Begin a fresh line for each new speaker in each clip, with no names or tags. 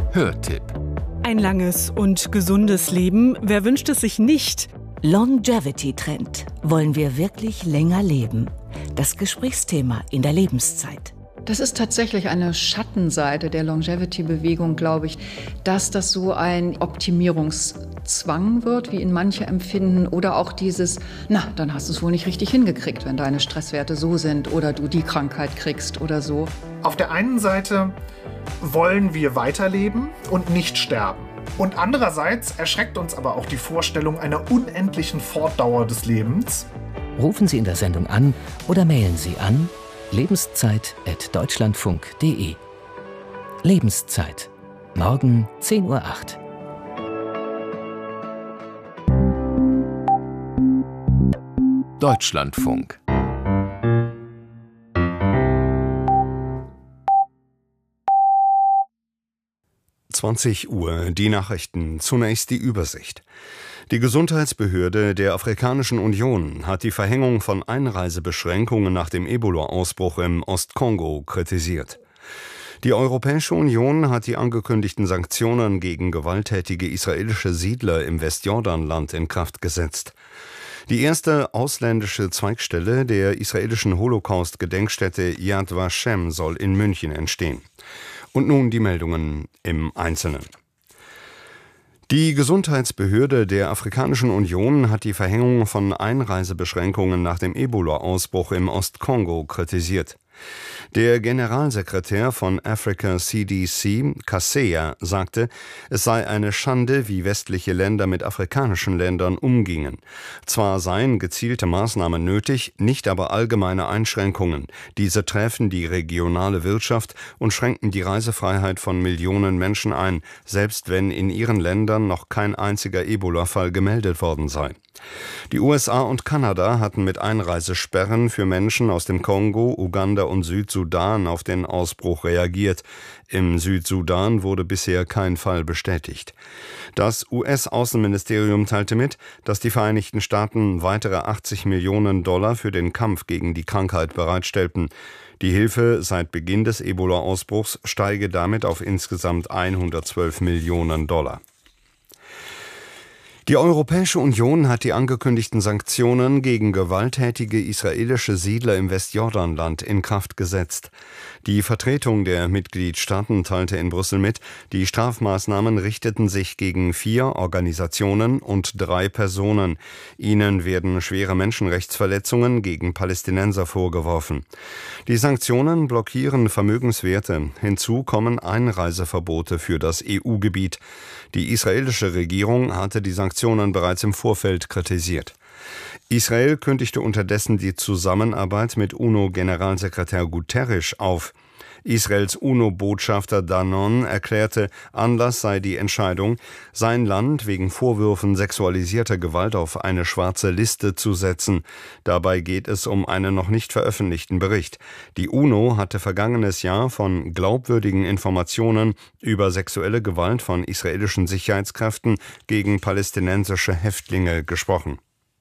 Hörtipp.
Ein langes und gesundes Leben, wer wünscht es sich nicht?
Longevity-Trend. Wollen wir wirklich länger leben? Das Gesprächsthema in der Lebenszeit.
Das ist tatsächlich eine Schattenseite der Longevity-Bewegung, glaube ich, dass das so ein Optimierungszwang wird, wie ihn manche empfinden, oder auch dieses, dann hast du es wohl nicht richtig hingekriegt, wenn deine Stresswerte so sind oder du die Krankheit kriegst oder so.
Auf der einen Seite wollen wir weiterleben und nicht sterben. Und andererseits erschreckt uns aber auch die Vorstellung einer unendlichen Fortdauer des Lebens.
Rufen Sie in der Sendung an oder mailen Sie an lebenszeit@deutschlandfunk.de. Lebenszeit. Morgen 10:08 Uhr.
Deutschlandfunk.
Uhr, die Nachrichten. Zunächst die Übersicht. Die Gesundheitsbehörde der Afrikanischen Union hat die Verhängung von Einreisebeschränkungen nach dem Ebola-Ausbruch im Ostkongo kritisiert. Die Europäische Union hat die angekündigten Sanktionen gegen gewalttätige israelische Siedler im Westjordanland in Kraft gesetzt. Die erste ausländische Zweigstelle der israelischen Holocaust-Gedenkstätte Yad Vashem soll in München entstehen. Und nun die Meldungen im Einzelnen. Die Gesundheitsbehörde der Afrikanischen Union hat die Verhängung von Einreisebeschränkungen nach dem Ebola-Ausbruch im Ostkongo kritisiert. Der Generalsekretär von Africa CDC, Kaseya, sagte, es sei eine Schande, wie westliche Länder mit afrikanischen Ländern umgingen. Zwar seien gezielte Maßnahmen nötig, nicht aber allgemeine Einschränkungen. Diese träfen die regionale Wirtschaft und schränken die Reisefreiheit von Millionen Menschen ein, selbst wenn in ihren Ländern noch kein einziger Ebola-Fall gemeldet worden sei. Die USA und Kanada hatten mit Einreisesperren für Menschen aus dem Kongo, Uganda und Südsudan auf den Ausbruch reagiert. Im Südsudan wurde bisher kein Fall bestätigt. Das US-Außenministerium teilte mit, dass die Vereinigten Staaten weitere $80 Millionen für den Kampf gegen die Krankheit bereitstellten. Die Hilfe seit Beginn des Ebola-Ausbruchs steige damit auf insgesamt $112 Millionen. Die Europäische Union hat die angekündigten Sanktionen gegen gewalttätige israelische Siedler im Westjordanland in Kraft gesetzt. Die Vertretung der Mitgliedstaaten teilte in Brüssel mit, die Strafmaßnahmen richteten sich gegen 4 Organisationen und 3 Personen. Ihnen werden schwere Menschenrechtsverletzungen gegen Palästinenser vorgeworfen. Die Sanktionen blockieren Vermögenswerte. Hinzu kommen Einreiseverbote für das EU-Gebiet. Die israelische Regierung hatte die Sanktionen bereits im Vorfeld kritisiert. Israel kündigte unterdessen die Zusammenarbeit mit UNO-Generalsekretär Guterres auf. Israels UNO-Botschafter Danon erklärte, Anlass sei die Entscheidung, sein Land wegen Vorwürfen sexualisierter Gewalt auf eine schwarze Liste zu setzen. Dabei geht es um einen noch nicht veröffentlichten Bericht. Die UNO hatte vergangenes Jahr von glaubwürdigen Informationen über sexuelle Gewalt von israelischen Sicherheitskräften gegen palästinensische Häftlinge gesprochen.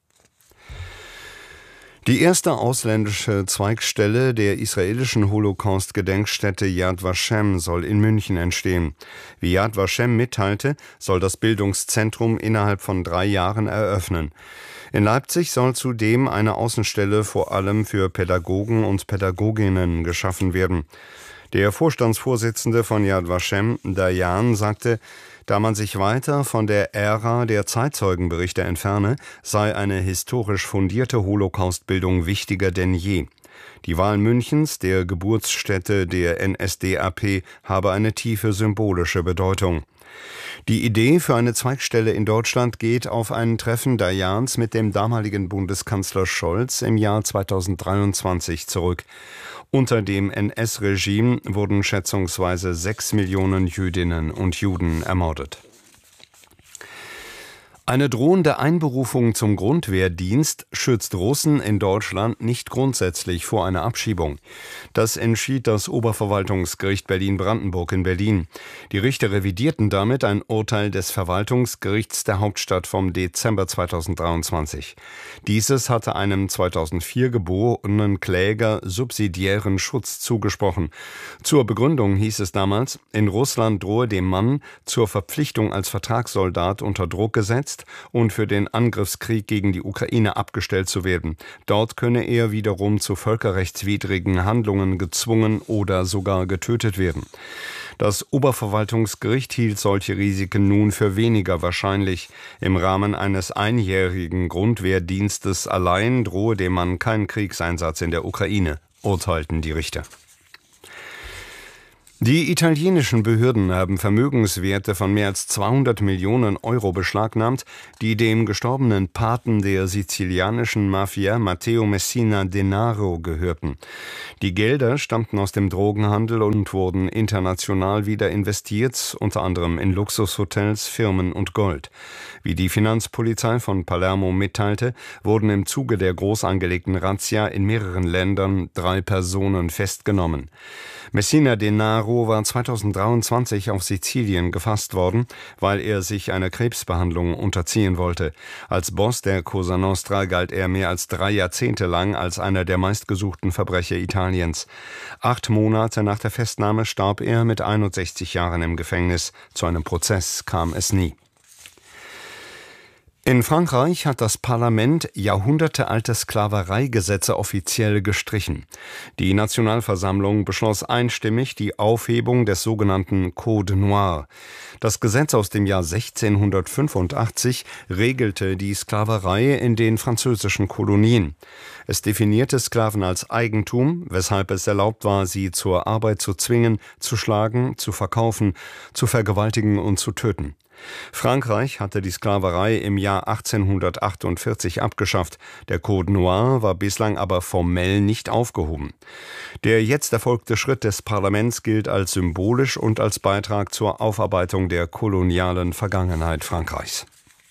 Die erste ausländische Zweigstelle der israelischen Holocaust-Gedenkstätte Yad Vashem soll in München entstehen. Wie Yad Vashem mitteilte, soll das Bildungszentrum innerhalb von 3 Jahren eröffnen. In Leipzig soll zudem eine Außenstelle vor allem für Pädagogen und Pädagoginnen geschaffen werden. Der Vorstandsvorsitzende von Yad Vashem, Dayan, sagte, da man sich weiter von der Ära der Zeitzeugenberichte entferne, sei eine historisch fundierte Holocaustbildung wichtiger denn je. Die Wahl Münchens, der Geburtsstätte der NSDAP, habe eine tiefe symbolische Bedeutung. Die Idee für eine Zweigstelle in Deutschland geht auf ein Treffen Dayans mit dem damaligen Bundeskanzler Scholz im Jahr 2023 zurück. Unter dem NS-Regime wurden schätzungsweise 6 Millionen Jüdinnen und Juden ermordet. Eine drohende Einberufung zum Grundwehrdienst schützt Russen in Deutschland nicht grundsätzlich vor einer Abschiebung. Das entschied das Oberverwaltungsgericht Berlin-Brandenburg in Berlin. Die Richter revidierten damit ein Urteil des Verwaltungsgerichts der Hauptstadt vom Dezember 2023. Dieses hatte einem 2004 geborenen Kläger subsidiären Schutz zugesprochen. Zur Begründung hieß es damals, in Russland drohe dem Mann zur Verpflichtung als Vertragssoldat unter Druck gesetzt und für den Angriffskrieg gegen die Ukraine abgestellt zu werden. Dort könne er wiederum zu völkerrechtswidrigen Handlungen gezwungen oder sogar getötet werden. Das Oberverwaltungsgericht hielt solche Risiken nun für weniger wahrscheinlich. Im Rahmen eines einjährigen Grundwehrdienstes allein drohe dem Mann kein Kriegseinsatz in der Ukraine, urteilten die Richter. Die italienischen Behörden haben Vermögenswerte von mehr als 200 Millionen Euro beschlagnahmt, die dem gestorbenen Paten der sizilianischen Mafia Matteo Messina Denaro gehörten. Die Gelder stammten aus dem Drogenhandel und wurden international wieder investiert, unter anderem in Luxushotels, Firmen und Gold. Wie die Finanzpolizei von Palermo mitteilte, wurden im Zuge der groß angelegten Razzia in mehreren Ländern 3 Personen festgenommen. Messina Denaro war 2023 auf Sizilien gefasst worden, weil er sich einer Krebsbehandlung unterziehen wollte. Als Boss der Cosa Nostra galt er mehr als 3 Jahrzehnte lang als einer der meistgesuchten Verbrecher Italiens. 8 Monate nach der Festnahme starb er mit 61 Jahren im Gefängnis. Zu einem Prozess kam es nie. In Frankreich hat das Parlament jahrhundertealte Sklavereigesetze offiziell gestrichen. Die Nationalversammlung beschloss einstimmig die Aufhebung des sogenannten Code Noir. Das Gesetz aus dem Jahr 1685 regelte die Sklaverei in den französischen Kolonien. Es definierte Sklaven als Eigentum, weshalb es erlaubt war, sie zur Arbeit zu zwingen, zu schlagen, zu verkaufen, zu vergewaltigen und zu töten. Frankreich hatte die Sklaverei im Jahr 1848 abgeschafft. Der Code Noir war bislang aber formell nicht aufgehoben. Der jetzt erfolgte Schritt des Parlaments gilt als symbolisch und als Beitrag zur Aufarbeitung der kolonialen Vergangenheit Frankreichs.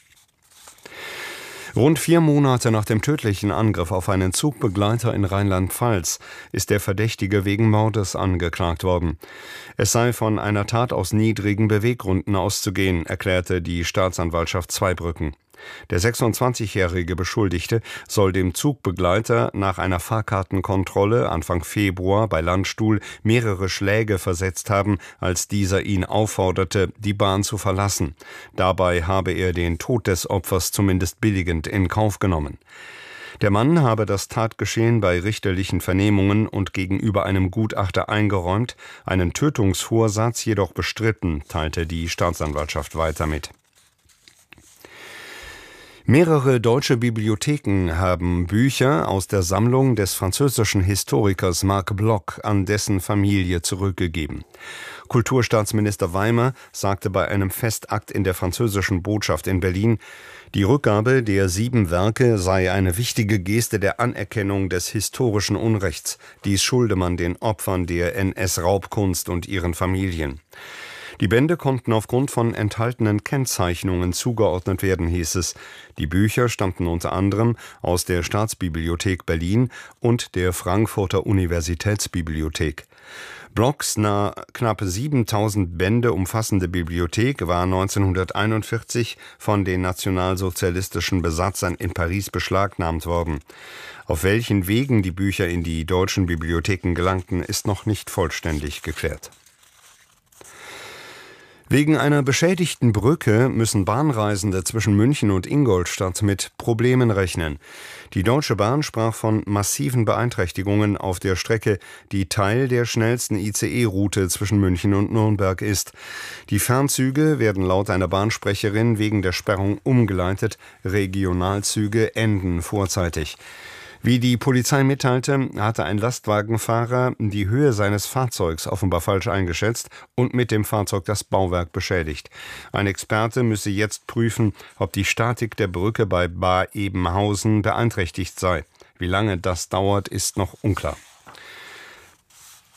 Rund 4 Monate nach dem tödlichen Angriff auf einen Zugbegleiter in Rheinland-Pfalz ist der Verdächtige wegen Mordes angeklagt worden. Es sei von einer Tat aus niedrigen Beweggründen auszugehen, erklärte die Staatsanwaltschaft Zweibrücken. Der 26-jährige Beschuldigte soll dem Zugbegleiter nach einer Fahrkartenkontrolle Anfang Februar bei Landstuhl mehrere Schläge versetzt haben, als dieser ihn aufforderte, die Bahn zu verlassen. Dabei habe er den Tod des Opfers zumindest billigend in Kauf genommen. Der Mann habe das Tatgeschehen bei richterlichen Vernehmungen und gegenüber einem Gutachter eingeräumt, einen Tötungsvorsatz jedoch bestritten, teilte die Staatsanwaltschaft weiter mit. Mehrere deutsche Bibliotheken haben Bücher aus der Sammlung des französischen Historikers Marc Bloch an dessen Familie zurückgegeben. Kulturstaatsminister Weimer sagte bei einem Festakt in der französischen Botschaft in Berlin, die Rückgabe der 7 Werke sei eine wichtige Geste der Anerkennung des historischen Unrechts. Dies schulde man den Opfern der NS-Raubkunst und ihren Familien. Die Bände konnten aufgrund von enthaltenen Kennzeichnungen zugeordnet werden, hieß es. Die Bücher stammten unter anderem aus der Staatsbibliothek Berlin und der Frankfurter Universitätsbibliothek. Blochs knapp 7000 Bände umfassende Bibliothek war 1941 von den nationalsozialistischen Besatzern in Paris beschlagnahmt worden. Auf welchen Wegen die Bücher in die deutschen Bibliotheken gelangten, ist noch nicht vollständig geklärt. Wegen einer beschädigten Brücke müssen Bahnreisende zwischen München und Ingolstadt mit Problemen rechnen. Die Deutsche Bahn sprach von massiven Beeinträchtigungen auf der Strecke, die Teil der schnellsten ICE-Route zwischen München und Nürnberg ist. Die Fernzüge werden laut einer Bahnsprecherin wegen der Sperrung umgeleitet, Regionalzüge enden vorzeitig. Wie die Polizei mitteilte, hatte ein Lastwagenfahrer die Höhe seines Fahrzeugs offenbar falsch eingeschätzt und mit dem Fahrzeug das Bauwerk beschädigt. Ein Experte müsse jetzt prüfen, ob die Statik der Brücke bei Bar-Ebenhausen beeinträchtigt sei. Wie lange das dauert, ist noch unklar.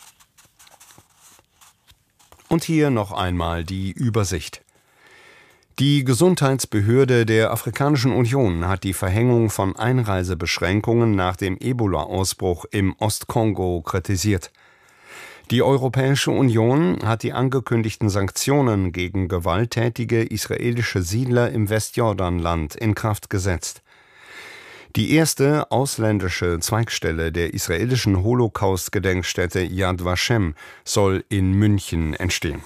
Und hier noch einmal die Übersicht. Die Gesundheitsbehörde der Afrikanischen Union hat die Verhängung von Einreisebeschränkungen nach dem Ebola-Ausbruch im Ostkongo kritisiert. Die Europäische Union hat die angekündigten Sanktionen gegen gewalttätige israelische Siedler im Westjordanland in Kraft gesetzt. Die erste ausländische Zweigstelle der israelischen Holocaust-Gedenkstätte Yad Vashem soll in München entstehen.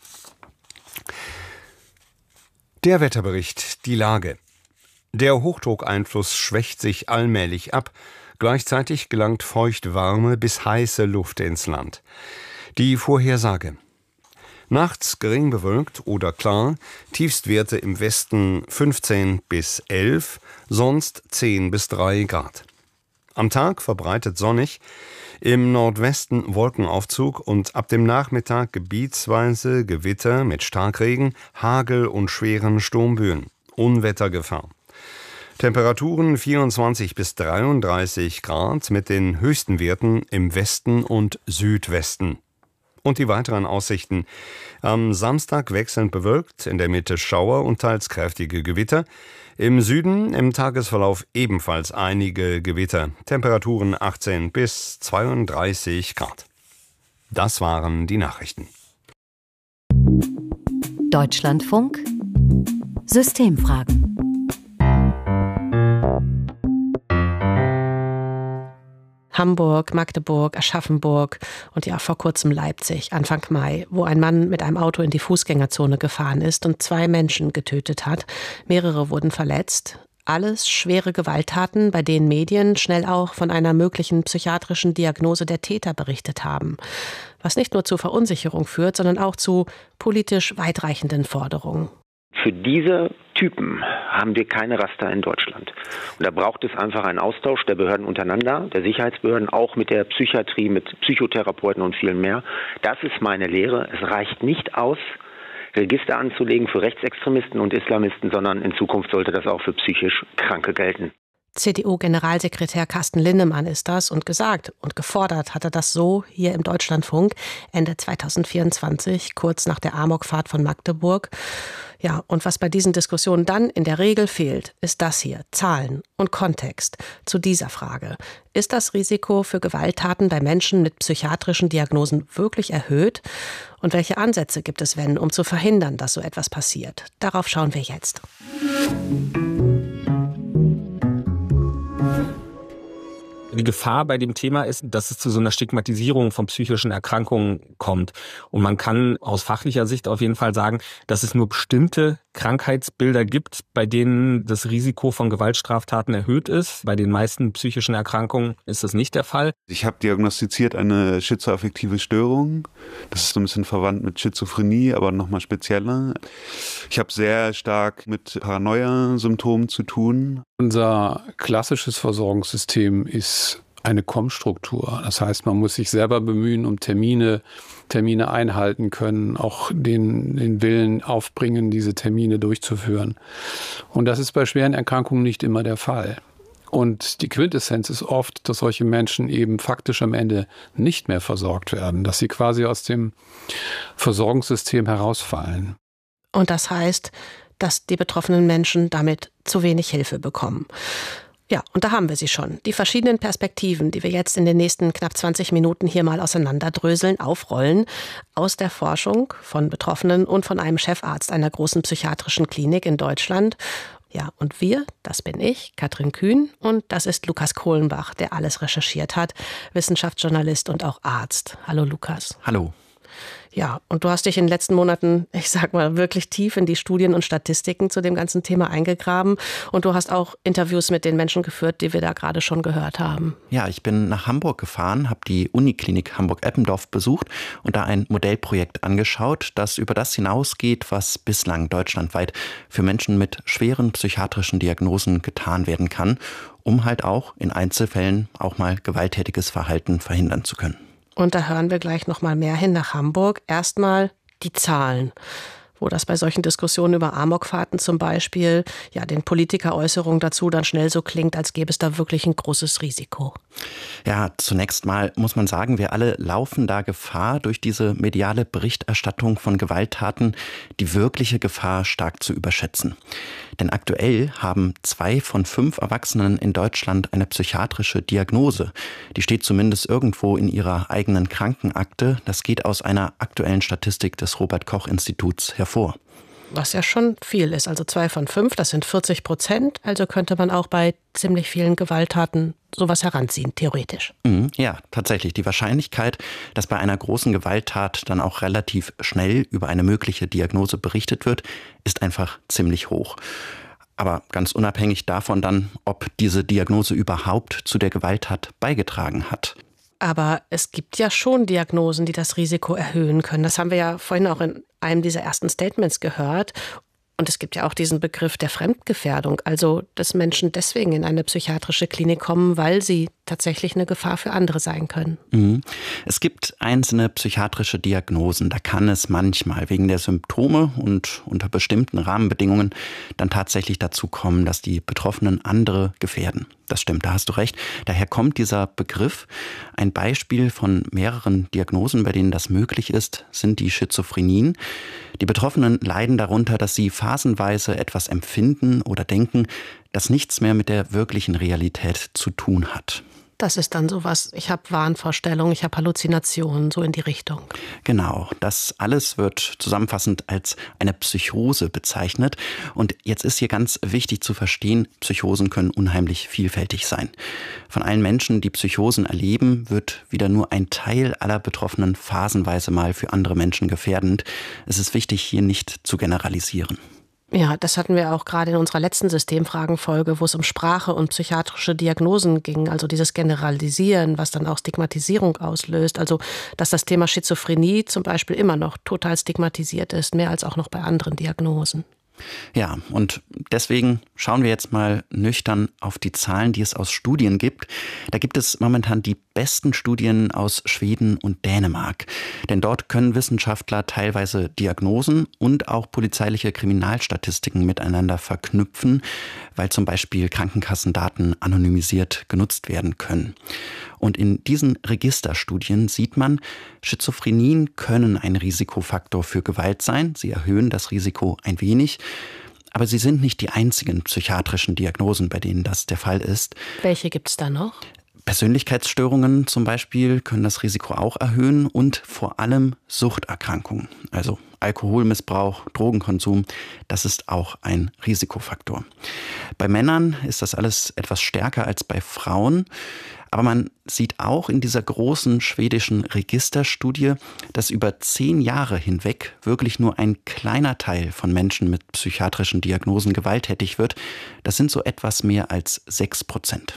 Der Wetterbericht, die Lage. Der Hochdruckeinfluss schwächt sich allmählich ab. Gleichzeitig gelangt feuchtwarme bis heiße Luft ins Land. Die Vorhersage. Nachts gering bewölkt oder klar, Tiefstwerte im Westen 15 bis 11, sonst 10 bis 3 Grad. Am Tag verbreitet sonnig, im Nordwesten Wolkenaufzug und ab dem Nachmittag gebietsweise Gewitter mit Starkregen, Hagel und schweren Sturmböen. Unwettergefahr. Temperaturen 24 bis 33 Grad mit den höchsten Werten im Westen und Südwesten. Und die weiteren Aussichten. Am Samstag wechselnd bewölkt, in der Mitte Schauer und teils kräftige Gewitter. Im Süden im Tagesverlauf ebenfalls einige Gewitter. Temperaturen 18 bis 32 Grad. Das waren die Nachrichten.
Deutschlandfunk Systemfragen.
Hamburg, Magdeburg, Aschaffenburg und ja vor kurzem Leipzig, Anfang Mai, wo ein Mann mit einem Auto in die Fußgängerzone gefahren ist und 2 Menschen getötet hat. Mehrere wurden verletzt. Alles schwere Gewalttaten, bei denen Medien schnell auch von einer möglichen psychiatrischen Diagnose der Täter berichtet haben. Was nicht nur zu Verunsicherung führt, sondern auch zu politisch weitreichenden Forderungen.
Für diese Typen haben wir keine Raster in Deutschland. Und da braucht es einfach einen Austausch der Behörden untereinander, der Sicherheitsbehörden, auch mit der Psychiatrie, mit Psychotherapeuten und vielen mehr. Das ist meine Lehre. Es reicht nicht aus, Register anzulegen für Rechtsextremisten und Islamisten, sondern in Zukunft sollte das auch für psychisch Kranke gelten.
CDU-Generalsekretär Carsten Linnemann ist das und gesagt und gefordert hat er das so hier im Deutschlandfunk Ende 2024, kurz nach der Amokfahrt von Magdeburg. Ja, und was bei diesen Diskussionen dann in der Regel fehlt, ist das hier, Zahlen und Kontext zu dieser Frage. Ist das Risiko für Gewalttaten bei Menschen mit psychiatrischen Diagnosen wirklich erhöht? Und welche Ansätze gibt es, um zu verhindern, dass so etwas passiert? Darauf schauen wir jetzt.
Die Gefahr bei dem Thema ist, dass es zu so einer Stigmatisierung von psychischen Erkrankungen kommt. Und man kann aus fachlicher Sicht auf jeden Fall sagen, dass es nur bestimmte Krankheitsbilder gibt, bei denen das Risiko von Gewaltstraftaten erhöht ist. Bei den meisten psychischen Erkrankungen ist das nicht der Fall.
Ich habe diagnostiziert eine schizoaffektive Störung. Das ist so ein bisschen verwandt mit Schizophrenie, aber nochmal spezieller. Ich habe sehr stark mit Paranoia-Symptomen zu tun.
Unser klassisches Versorgungssystem ist eine Kommstruktur. Das heißt, man muss sich selber bemühen, um Termine einhalten können, auch den Willen aufbringen, diese Termine durchzuführen. Und das ist bei schweren Erkrankungen nicht immer der Fall. Und die Quintessenz ist oft, dass solche Menschen eben faktisch am Ende nicht mehr versorgt werden, dass sie quasi aus dem Versorgungssystem herausfallen.
Und das heißt, dass die betroffenen Menschen damit zu wenig Hilfe bekommen. Ja, und da haben wir sie schon. Die verschiedenen Perspektiven, die wir jetzt in den nächsten knapp 20 Minuten hier mal auseinanderdröseln, aufrollen, aus der Forschung von Betroffenen und von einem Chefarzt einer großen psychiatrischen Klinik in Deutschland. Ja, und wir, das bin ich, Katrin Kühn, und das ist Lukas Kohlenbach, der alles recherchiert hat, Wissenschaftsjournalist und auch Arzt. Hallo Lukas.
Hallo.
Ja, und du hast dich in den letzten Monaten, ich sag mal, wirklich tief in die Studien und Statistiken zu dem ganzen Thema eingegraben. Und du hast auch Interviews mit den Menschen geführt, die wir da gerade schon gehört haben.
Ja, ich bin nach Hamburg gefahren, habe die Uniklinik Hamburg-Eppendorf besucht und da ein Modellprojekt angeschaut, das über das hinausgeht, was bislang deutschlandweit für Menschen mit schweren psychiatrischen Diagnosen getan werden kann, um halt auch in Einzelfällen auch mal gewalttätiges Verhalten verhindern zu können.
Und da hören wir gleich noch mal mehr hin nach Hamburg. Erstmal die Zahlen. wo das bei solchen Diskussionen über Amokfahrten zum Beispiel, ja, den Politikeräußerungen dazu dann schnell so klingt, als gäbe es da wirklich ein großes Risiko.
Ja, zunächst mal muss man sagen, wir alle laufen da Gefahr, durch diese mediale Berichterstattung von Gewalttaten die wirkliche Gefahr stark zu überschätzen. Denn aktuell haben 2 von 5 Erwachsenen in Deutschland eine psychiatrische Diagnose. Die steht zumindest irgendwo in ihrer eigenen Krankenakte. Das geht aus einer aktuellen Statistik des Robert-Koch-Instituts hervor.
Was ja schon viel ist, also 2 von 5, das sind 40%. Also könnte man auch bei ziemlich vielen Gewalttaten sowas heranziehen, theoretisch.
Ja, tatsächlich. Die Wahrscheinlichkeit, dass bei einer großen Gewalttat dann auch relativ schnell über eine mögliche Diagnose berichtet wird, ist einfach ziemlich hoch. Aber ganz unabhängig davon dann, ob diese Diagnose überhaupt zu der Gewalttat beigetragen hat.
Aber es gibt ja schon Diagnosen, die das Risiko erhöhen können. Das haben wir ja vorhin auch in einem dieser ersten Statements gehört. Und es gibt ja auch diesen Begriff der Fremdgefährdung, also dass Menschen deswegen in eine psychiatrische Klinik kommen, weil sie tatsächlich eine Gefahr für andere sein können.
Es gibt einzelne psychiatrische Diagnosen. Da kann es manchmal wegen der Symptome und unter bestimmten Rahmenbedingungen dann tatsächlich dazu kommen, dass die Betroffenen andere gefährden. Das stimmt, da hast du recht. Daher kommt dieser Begriff. Ein Beispiel von mehreren Diagnosen, bei denen das möglich ist, sind die Schizophrenien. Die Betroffenen leiden darunter, dass sie phasenweise etwas empfinden oder denken, das nichts mehr mit der wirklichen Realität zu tun hat.
Das ist dann sowas, ich habe Wahnvorstellungen, ich habe Halluzinationen, so in die Richtung.
Genau, das alles wird zusammenfassend als eine Psychose bezeichnet. Und jetzt ist hier ganz wichtig zu verstehen, Psychosen können unheimlich vielfältig sein. Von allen Menschen, die Psychosen erleben, wird wieder nur ein Teil aller Betroffenen phasenweise mal für andere Menschen gefährdend. Es ist wichtig, hier nicht zu generalisieren.
Ja, das hatten wir auch gerade in unserer letzten Systemfragenfolge, wo es um Sprache und psychiatrische Diagnosen ging, also dieses Generalisieren, was dann auch Stigmatisierung auslöst. Also, dass das Thema Schizophrenie zum Beispiel immer noch total stigmatisiert ist, mehr als auch noch bei anderen Diagnosen.
Ja, und deswegen schauen wir jetzt mal nüchtern auf die Zahlen, die es aus Studien gibt. Da gibt es momentan die besten Studien aus Schweden und Dänemark. Denn dort können Wissenschaftler teilweise Diagnosen und auch polizeiliche Kriminalstatistiken miteinander verknüpfen, weil zum Beispiel Krankenkassendaten anonymisiert genutzt werden können. Und in diesen Registerstudien sieht man, Schizophrenien können ein Risikofaktor für Gewalt sein. Sie erhöhen das Risiko ein wenig. Aber sie sind nicht die einzigen psychiatrischen Diagnosen, bei denen das der Fall ist.
Welche gibt es da noch?
Persönlichkeitsstörungen zum Beispiel können das Risiko auch erhöhen und vor allem Suchterkrankungen, also Alkoholmissbrauch, Drogenkonsum, das ist auch ein Risikofaktor. Bei Männern ist das alles etwas stärker als bei Frauen, aber man sieht auch in dieser großen schwedischen Registerstudie, dass über 10 Jahre hinweg wirklich nur ein kleiner Teil von Menschen mit psychiatrischen Diagnosen gewalttätig wird. Das sind so etwas mehr als 6%.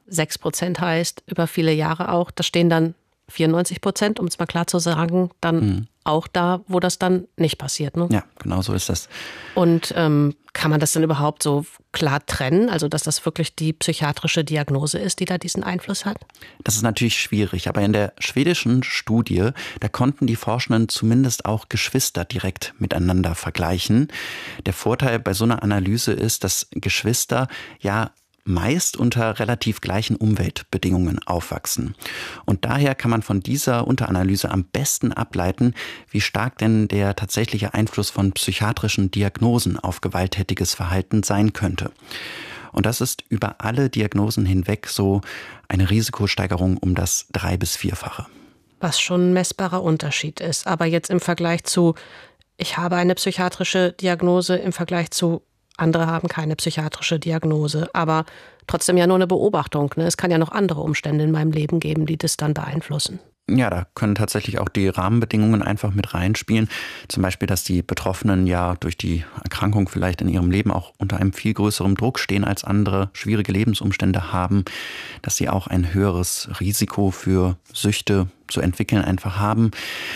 6% heißt über viele Jahre auch, da stehen dann 94%, um es mal klar zu sagen, dann auch da, wo das dann nicht passiert. Ne?
Ja, genau so ist das.
Und kann man das denn überhaupt so klar trennen, also dass das wirklich die psychiatrische Diagnose ist, die da diesen Einfluss hat?
Das ist natürlich schwierig, aber in der schwedischen Studie, da konnten die Forschenden zumindest auch Geschwister direkt miteinander vergleichen. Der Vorteil bei so einer Analyse ist, dass Geschwister ja meist unter relativ gleichen Umweltbedingungen aufwachsen. Und daher kann man von dieser Unteranalyse am besten ableiten, wie stark denn der tatsächliche Einfluss von psychiatrischen Diagnosen auf gewalttätiges Verhalten sein könnte. Und das ist über alle Diagnosen hinweg so eine Risikosteigerung um das 3- bis 4-fache.
Was schon ein messbarer Unterschied ist. Aber jetzt im Vergleich zu, ich habe eine psychiatrische Diagnose, im Vergleich zu andere haben keine psychiatrische Diagnose, aber trotzdem ja nur eine Beobachtung. Ne? Es kann ja noch andere Umstände in meinem Leben geben, die das dann beeinflussen.
Ja, da können tatsächlich auch die Rahmenbedingungen einfach mit reinspielen. Zum Beispiel, dass die Betroffenen ja durch die Erkrankung vielleicht in ihrem Leben auch unter einem viel größeren Druck stehen als andere, schwierige Lebensumstände haben, dass sie auch ein höheres Risiko für Süchte zu entwickeln einfach haben.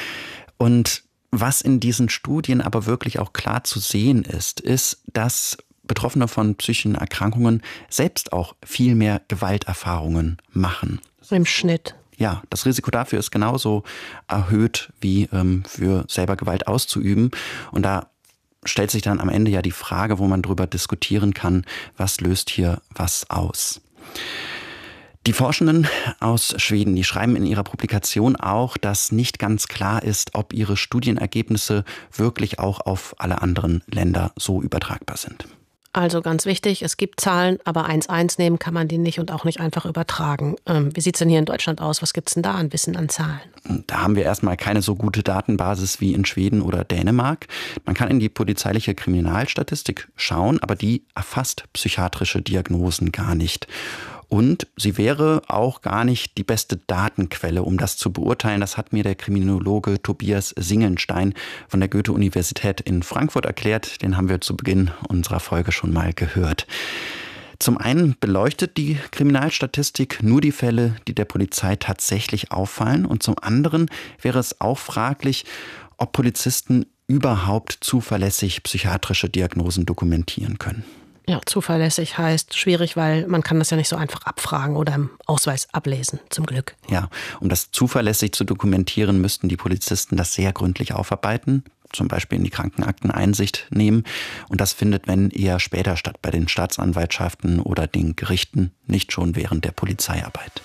Und was in diesen Studien aber wirklich auch klar zu sehen ist, dass Betroffene von psychischen Erkrankungen selbst auch viel mehr Gewalterfahrungen machen.
Im Schnitt.
Ja, das Risiko dafür ist genauso erhöht wie für selber Gewalt auszuüben. Und da stellt sich dann am Ende ja die Frage, wo man drüber diskutieren kann, was löst hier was aus. Die Forschenden aus Schweden, die schreiben in ihrer Publikation auch, dass nicht ganz klar ist, ob ihre Studienergebnisse wirklich auch auf alle anderen Länder so übertragbar sind.
Also ganz wichtig, es gibt Zahlen, aber 1:1 nehmen kann man die nicht und auch nicht einfach übertragen. Wie sieht es denn hier in Deutschland aus? Was gibt es denn da an Wissen an Zahlen?
Da haben wir erstmal keine so gute Datenbasis wie in Schweden oder Dänemark. Man kann in die polizeiliche Kriminalstatistik schauen, aber die erfasst psychiatrische Diagnosen gar nicht. Und sie wäre auch gar nicht die beste Datenquelle, um das zu beurteilen. Das hat mir der Kriminologe Tobias Singelnstein von der Goethe-Universität in Frankfurt erklärt. Den haben wir zu Beginn unserer Folge schon mal gehört. Zum einen beleuchtet die Kriminalstatistik nur die Fälle, die der Polizei tatsächlich auffallen. Und zum anderen wäre es auch fraglich, ob Polizisten überhaupt zuverlässig psychiatrische Diagnosen dokumentieren können.
Ja, zuverlässig heißt schwierig, weil man kann das ja nicht so einfach abfragen oder im Ausweis ablesen, zum Glück.
Ja, um das zuverlässig zu dokumentieren, müssten die Polizisten das sehr gründlich aufarbeiten, zum Beispiel in die Krankenakten Einsicht nehmen. Und das findet, wenn, eher später statt, bei den Staatsanwaltschaften oder den Gerichten, nicht schon während der Polizeiarbeit.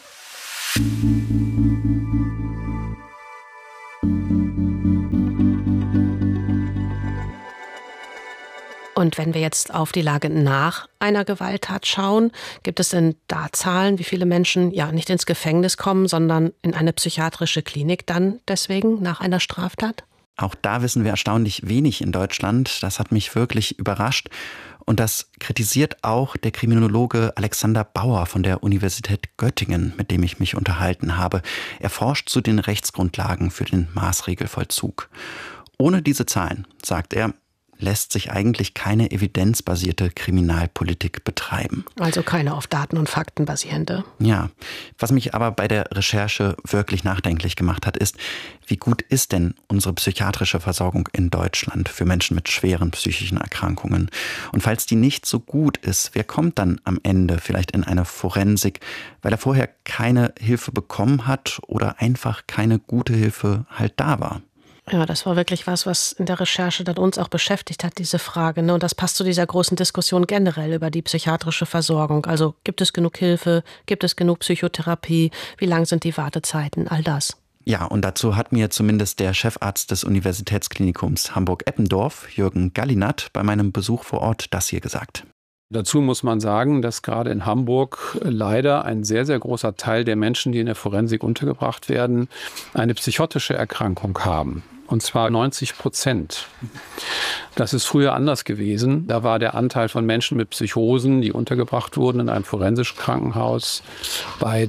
Und wenn wir jetzt auf die Lage nach einer Gewalttat schauen, gibt es denn da Zahlen, wie viele Menschen ja nicht ins Gefängnis kommen, sondern in eine psychiatrische Klinik dann deswegen nach einer Straftat?
Auch da wissen wir erstaunlich wenig in Deutschland. Das hat mich wirklich überrascht. Und das kritisiert auch der Kriminologe Alexander Bauer von der Universität Göttingen, mit dem ich mich unterhalten habe. Er forscht zu den Rechtsgrundlagen für den Maßregelvollzug. Ohne diese Zahlen, sagt er, lässt sich eigentlich keine evidenzbasierte Kriminalpolitik betreiben.
Also keine auf Daten und Fakten basierende.
Ja, was mich aber bei der Recherche wirklich nachdenklich gemacht hat, ist, wie gut ist denn unsere psychiatrische Versorgung in Deutschland für Menschen mit schweren psychischen Erkrankungen? Und falls die nicht so gut ist, wer kommt dann am Ende vielleicht in eine Forensik, weil er vorher keine Hilfe bekommen hat oder einfach keine gute Hilfe halt da war?
Ja, das war wirklich was in der Recherche dann uns auch beschäftigt hat, diese Frage. Und das passt zu dieser großen Diskussion generell über die psychiatrische Versorgung. Also gibt es genug Hilfe? Gibt es genug Psychotherapie? Wie lang sind die Wartezeiten? All das.
Ja, und dazu hat mir zumindest der Chefarzt des Universitätsklinikums Hamburg-Eppendorf, Jürgen Gallinat, bei meinem Besuch vor Ort das hier gesagt.
Dazu muss man sagen, dass gerade in Hamburg leider ein sehr, sehr großer Teil der Menschen, die in der Forensik untergebracht werden, eine psychotische Erkrankung haben. Und zwar 90%. Das ist früher anders gewesen. Da war der Anteil von Menschen mit Psychosen, die untergebracht wurden in einem forensischen Krankenhaus, bei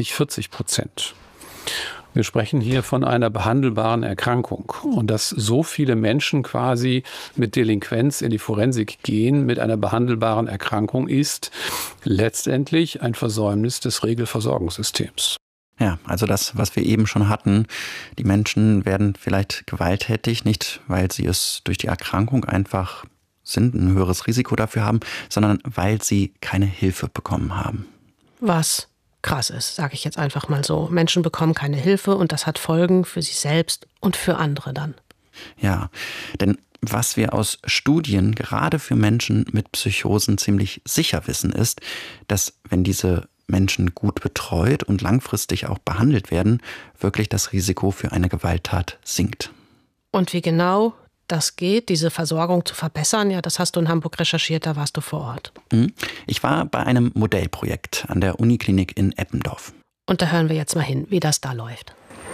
30-40%. Wir sprechen hier von einer behandelbaren Erkrankung. Und dass so viele Menschen quasi mit Delinquenz in die Forensik gehen, mit einer behandelbaren Erkrankung, ist letztendlich ein Versäumnis des Regelversorgungssystems.
Ja, also das, was wir eben schon hatten. Die Menschen werden vielleicht gewalttätig, nicht weil sie es durch die Erkrankung einfach sind, ein höheres Risiko dafür haben, sondern weil sie keine Hilfe bekommen haben.
Was krass ist, sage ich jetzt einfach mal so. Menschen bekommen keine Hilfe und das hat Folgen für sich selbst und für andere dann.
Ja, denn was wir aus Studien gerade für Menschen mit Psychosen ziemlich sicher wissen, ist, dass wenn diese Menschen gut betreut und langfristig auch behandelt werden, wirklich das Risiko für eine Gewalttat sinkt.
Und wie genau das geht, diese Versorgung zu verbessern, ja, das hast du in Hamburg recherchiert, da warst du vor Ort.
Ich war bei einem Modellprojekt an der Uniklinik in Eppendorf.
Und da hören wir jetzt mal hin, wie das da läuft.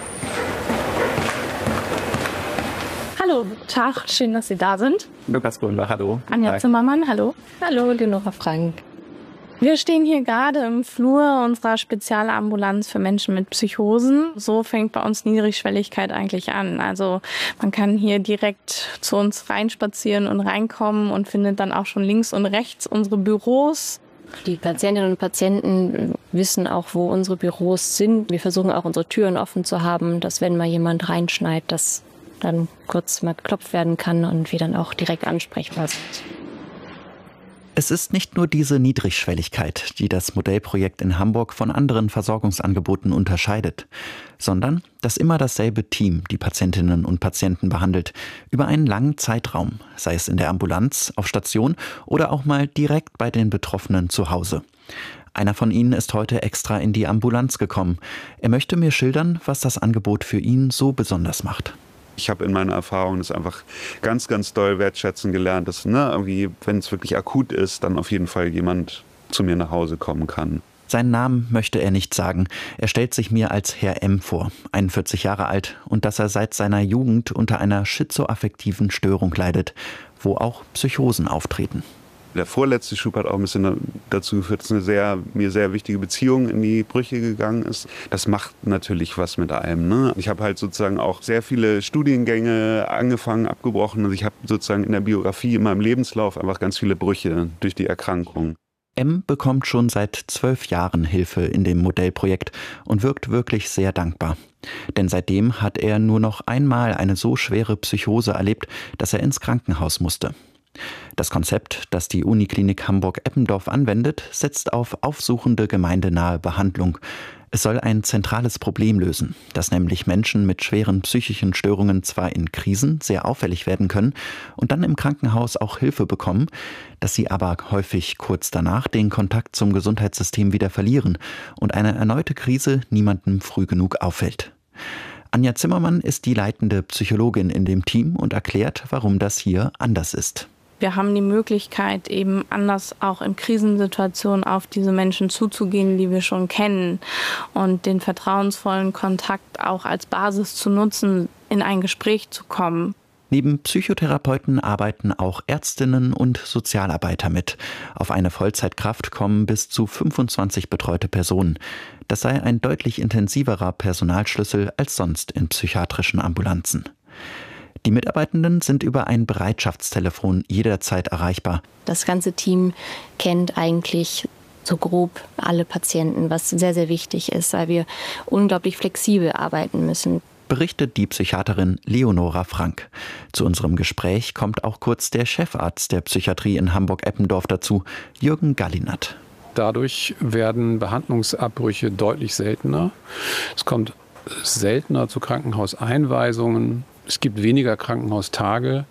Hallo, guten Tag, schön, dass Sie da sind.
Lukas Grünbach, hallo.
Anja Zimmermann, hallo.
Hallo, Leonora Frank.
Wir stehen hier gerade im Flur unserer Spezialambulanz für Menschen mit Psychosen. So fängt bei uns Niedrigschwelligkeit eigentlich an. Also man kann hier direkt zu uns reinspazieren und reinkommen und findet dann auch schon links und rechts unsere Büros.
Die Patientinnen und Patienten wissen auch, wo unsere Büros sind. Wir versuchen auch unsere Türen offen zu haben, dass wenn mal jemand reinschneit, dass dann kurz mal geklopft werden kann und wir dann auch direkt ansprechbar sind.
Es ist nicht nur diese Niedrigschwelligkeit, die das Modellprojekt in Hamburg von anderen Versorgungsangeboten unterscheidet, sondern dass immer dasselbe Team die Patientinnen und Patienten behandelt, über einen langen Zeitraum, sei es in der Ambulanz, auf Station oder auch mal direkt bei den Betroffenen zu Hause. Einer von ihnen ist heute extra in die Ambulanz gekommen. Er möchte mir schildern, was das Angebot für ihn so besonders macht.
Ich habe in meiner Erfahrung das einfach ganz, ganz doll wertschätzen gelernt, dass irgendwie, wenn es wirklich akut ist, dann auf jeden Fall jemand zu mir nach Hause kommen kann.
Seinen Namen möchte er nicht sagen. Er stellt sich mir als Herr M. vor, 41 Jahre alt, und dass er seit seiner Jugend unter einer schizoaffektiven Störung leidet, wo auch Psychosen auftreten.
Der vorletzte Schub hat auch ein bisschen dazu geführt, dass eine mir sehr wichtige Beziehung in die Brüche gegangen ist. Das macht natürlich was mit einem, ne? Ich habe halt sozusagen auch sehr viele Studiengänge angefangen, abgebrochen. Also ich habe sozusagen in der Biografie, in meinem Lebenslauf einfach ganz viele Brüche durch die Erkrankung.
M bekommt schon seit 12 Jahren Hilfe in dem Modellprojekt und wirkt wirklich sehr dankbar. Denn seitdem hat er nur noch einmal eine so schwere Psychose erlebt, dass er ins Krankenhaus musste. Das Konzept, das die Uniklinik Hamburg-Eppendorf anwendet, setzt auf aufsuchende gemeindenahe Behandlung. Es soll ein zentrales Problem lösen, dass nämlich Menschen mit schweren psychischen Störungen zwar in Krisen sehr auffällig werden können und dann im Krankenhaus auch Hilfe bekommen, dass sie aber häufig kurz danach den Kontakt zum Gesundheitssystem wieder verlieren und eine erneute Krise niemandem früh genug auffällt. Anja Zimmermann ist die leitende Psychologin in dem Team und erklärt, warum das hier anders ist.
Wir haben die Möglichkeit, eben anders auch in Krisensituationen auf diese Menschen zuzugehen, die wir schon kennen, und den vertrauensvollen Kontakt auch als Basis zu nutzen, in ein Gespräch zu kommen.
Neben Psychotherapeuten arbeiten auch Ärztinnen und Sozialarbeiter mit. Auf eine Vollzeitkraft kommen bis zu 25 betreute Personen. Das sei ein deutlich intensiverer Personalschlüssel als sonst in psychiatrischen Ambulanzen. Die Mitarbeitenden sind über ein Bereitschaftstelefon jederzeit erreichbar.
Das ganze Team kennt eigentlich so grob alle Patienten, was sehr, sehr wichtig ist, weil wir unglaublich flexibel arbeiten müssen.
Berichtet die Psychiaterin Leonora Frank. Zu unserem Gespräch kommt auch kurz der Chefarzt der Psychiatrie in Hamburg-Eppendorf dazu, Jürgen Gallinat.
Dadurch werden Behandlungsabbrüche deutlich seltener. Es kommt seltener zu Krankenhauseinweisungen. Es gibt weniger Krankenhaustage.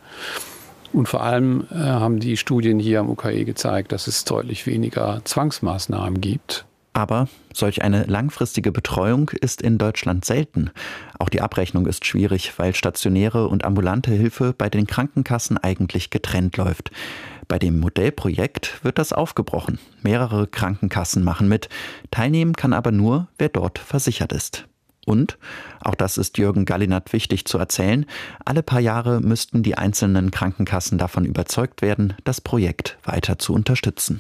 Und vor allem haben die Studien hier am UKE gezeigt, dass es deutlich weniger Zwangsmaßnahmen gibt.
Aber solch eine langfristige Betreuung ist in Deutschland selten. Auch die Abrechnung ist schwierig, weil stationäre und ambulante Hilfe bei den Krankenkassen eigentlich getrennt läuft. Bei dem Modellprojekt wird das aufgebrochen. Mehrere Krankenkassen machen mit. Teilnehmen kann aber nur, wer dort versichert ist. Und, auch das ist Jürgen Gallinat wichtig zu erzählen, alle paar Jahre müssten die einzelnen Krankenkassen davon überzeugt werden, das Projekt weiter zu unterstützen.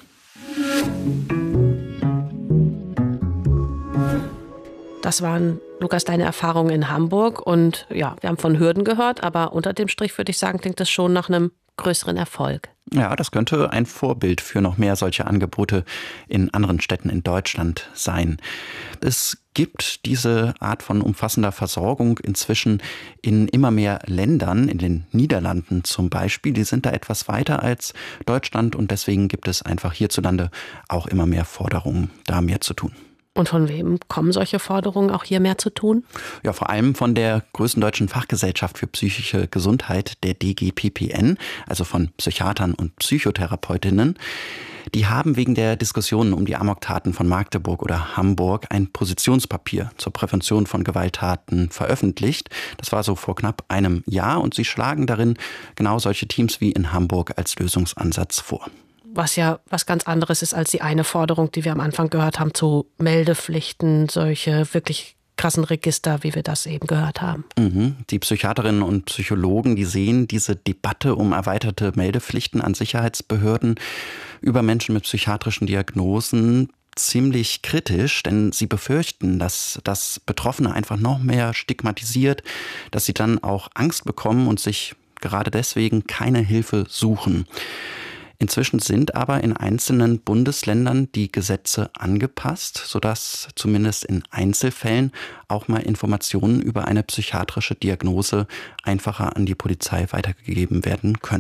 Das waren, Lukas, deine Erfahrungen in Hamburg. Und ja, wir haben von Hürden gehört, aber unter dem Strich würde ich sagen, klingt das schon nach einem größeren Erfolg.
Ja, das könnte ein Vorbild für noch mehr solche Angebote in anderen Städten in Deutschland sein. Es gibt diese Art von umfassender Versorgung inzwischen in immer mehr Ländern, in den Niederlanden zum Beispiel. Die sind da etwas weiter als Deutschland und deswegen gibt es einfach hierzulande auch immer mehr Forderungen, da mehr zu tun.
Und von wem kommen solche Forderungen, auch hier mehr zu tun?
Ja, vor allem von der größten deutschen Fachgesellschaft für psychische Gesundheit, der DGPPN, also von Psychiatern und Psychotherapeutinnen. Die haben wegen der Diskussionen um die Amoktaten von Magdeburg oder Hamburg ein Positionspapier zur Prävention von Gewalttaten veröffentlicht. Das war so vor knapp einem Jahr und sie schlagen darin genau solche Teams wie in Hamburg als Lösungsansatz vor.
Was ja was ganz anderes ist als die eine Forderung, die wir am Anfang gehört haben, zu Meldepflichten, solche wirklich krassen Register, wie wir das eben gehört haben.
Die Psychiaterinnen und Psychologen, die sehen diese Debatte um erweiterte Meldepflichten an Sicherheitsbehörden über Menschen mit psychiatrischen Diagnosen ziemlich kritisch, denn sie befürchten, dass das Betroffene einfach noch mehr stigmatisiert, dass sie dann auch Angst bekommen und sich gerade deswegen keine Hilfe suchen. Inzwischen sind aber in einzelnen Bundesländern die Gesetze angepasst, sodass zumindest in Einzelfällen auch mal Informationen über eine psychiatrische Diagnose einfacher an die Polizei weitergegeben werden können.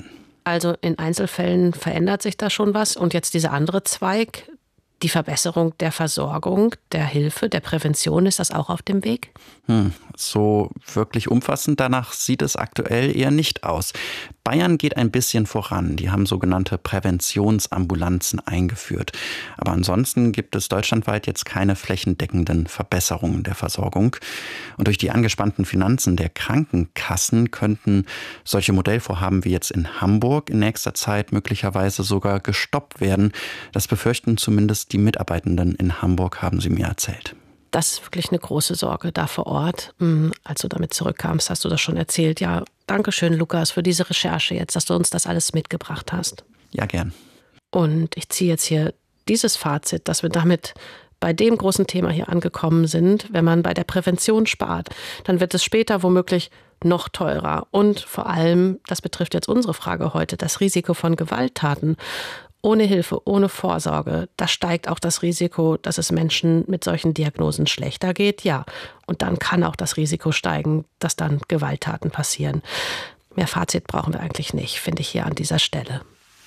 Also in Einzelfällen verändert sich da schon was. Und jetzt dieser andere Zweig, die Verbesserung der Versorgung, der Hilfe, der Prävention, ist das auch auf dem Weg?
So wirklich umfassend danach sieht es aktuell eher nicht aus. Bayern geht ein bisschen voran. Die haben sogenannte Präventionsambulanzen eingeführt. Aber ansonsten gibt es deutschlandweit jetzt keine flächendeckenden Verbesserungen der Versorgung. Und durch die angespannten Finanzen der Krankenkassen könnten solche Modellvorhaben wie jetzt in Hamburg in nächster Zeit möglicherweise sogar gestoppt werden. Das befürchten zumindest die Mitarbeitenden in Hamburg, haben sie mir erzählt.
Das ist wirklich eine große Sorge da vor Ort. Als du damit zurückkamst, hast du das schon erzählt. Ja, danke schön, Lukas, für diese Recherche jetzt, dass du uns das alles mitgebracht hast.
Ja, gern.
Und ich ziehe jetzt hier dieses Fazit, dass wir damit bei dem großen Thema hier angekommen sind. Wenn man bei der Prävention spart, dann wird es später womöglich noch teurer. Und vor allem, das betrifft jetzt unsere Frage heute, das Risiko von Gewalttaten. Ohne Hilfe, ohne Vorsorge, da steigt auch das Risiko, dass es Menschen mit solchen Diagnosen schlechter geht. Ja, und dann kann auch das Risiko steigen, dass dann Gewalttaten passieren. Mehr Fazit brauchen wir eigentlich nicht, finde ich hier an dieser Stelle.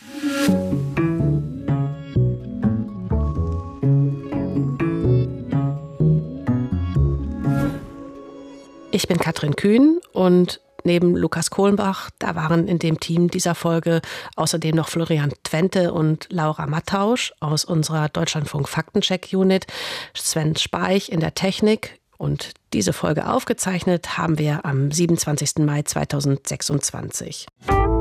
Ich bin Katrin Kühn und neben Lukas Kohlenbach, da waren in dem Team dieser Folge außerdem noch Florian Twente und Laura Mattausch aus unserer Deutschlandfunk Faktencheck-Unit, Sven Speich in der Technik. Und diese Folge aufgezeichnet haben wir am 27. Mai 2026.